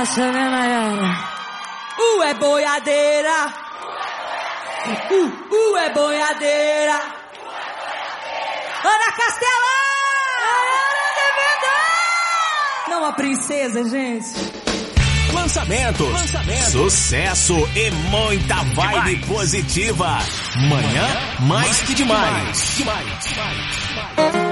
gosta, né, Nayara? É boiadeira. É boiadeira. Ana Castela! Não, a princesa, gente. Lançamentos, sucesso e muita vibe positiva. Manhã mais que demais.